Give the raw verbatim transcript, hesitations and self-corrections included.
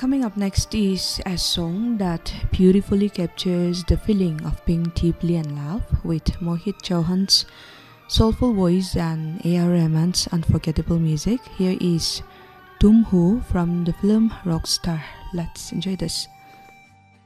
Coming up next is a song that beautifully captures the feeling of being deeply in love with Mohit Chauhan's soulful voice and A R Rahman's unforgettable music. Here is Tum Ho from the film Rockstar. Let's enjoy this.